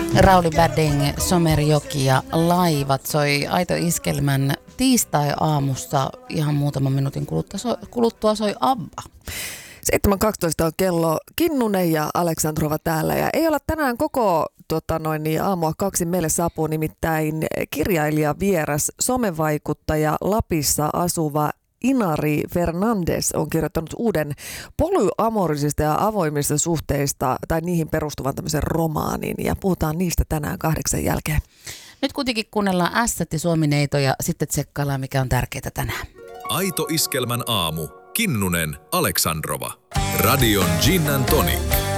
Rauli Badding, Somerjoki ja Laivat soi Aito Iskelmän tiistai-aamussa. Ihan muutaman minuutin kuluttua soi ABBA. 7.12 on kello. Kinnunen ja Aleksandrova täällä. Ja ei olla tänään koko aamua kaksi. Meille saapuu nimittäin kirjailija vieras, somevaikuttaja Lapissa asuva Inari Fernandes on kirjoittanut uuden polyamorisista ja avoimista suhteista tai niihin perustuvan tämmöisen romaanin. Ja puhutaan niistä tänään 8 jälkeen. Nyt kuitenkin kuunnellaan Ässät ja Suomineito ja sitten tsekkaillaan, mikä on tärkeää tänään. Aito Iskelmän aamu. Kinnunen, Aleksandrova. Radion Gin and Tonic.